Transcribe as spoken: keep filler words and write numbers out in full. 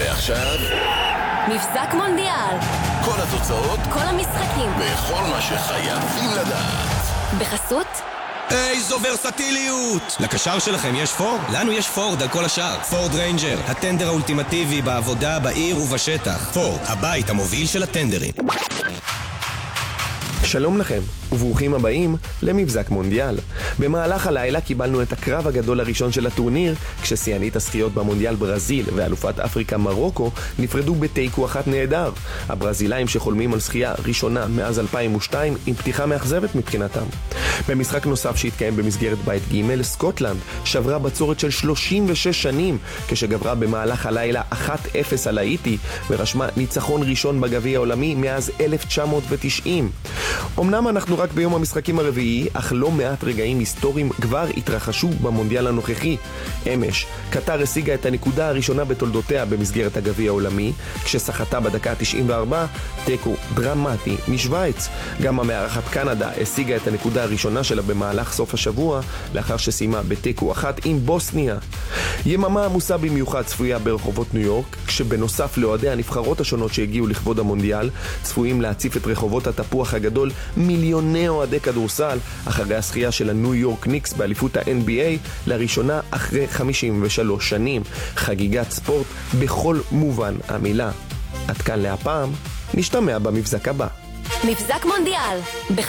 ועכשיו מבזק מונדיאל. כל התוצאות, כל המשחקים וכל מה שחייבים לדעת בחסות איזו ורסטיליות! לקשר שלכם יש פורד? לנו יש פורד על כל השאר. פורד ריינג'ר, הטנדר האולטימטיבי בעבודה, בעיר ובשטח. פורד, הבית המוביל של הטנדרים. שלום לכם, וברוכים הבאים למבזק מונדיאל. במהלך הלילה קיבלנו את הקרב הגדול הראשון של הטורניר, כששיאנית הזכיות במונדיאל ברזיל ואלופת אפריקה מרוקו נפרדו בתיקו אחת נהדר. הברזילאים שחולמים על זכייה ראשונה מאז אלפיים ושתיים עם פתיחה מאכזבת מבחינתם. במשחק נוסף שהתקיים במסגרת בית ג', סקוטלנד שברה בצורת של שלושים ושש שנים, כשגברה במהלך הלילה אחת אפס על האיטי ורשמה ניצחון ראשון בגביע העולמי מאז אלף תשע מאות ותשעים. אמנם אנחנו רק ביום המשחקים הרביעי, אך לא מעט רגעים היסטוריים כבר התרחשו במונדיאל הנוכחי. אמש, קטר השיגה את הנקודה הראשונה בתולדותיה במסגרת הגביע העולמי, כששחתה בדקה תשעים וארבע תיקו דרמטי משוויץ. גם המארחת קנדה השיגה את הנקודה הראשונה שלה במהלך סוף השבוע, לאחר שסיימה בתיקו אחת עם בוסניה. יממה עמוסה במיוחד צפויה ברחובות ניו יורק, כשבנוסף לאוהדי הנבחרות השונות שהגיעו לכבוד המונדיאל, צפויים להציף את רחובות התפוח הגדול מיליוני אוהדי כדורסל אחרי הזכייה של הניו יורק ניקס באליפות ה-אן בי איי לראשונה אחרי חמישים ושלוש שנים. חגיגת ספורט בכל מובן המילה. עד כאן להפעם, נשתמע במבזק הבא. מבזק מונדיאל בחסות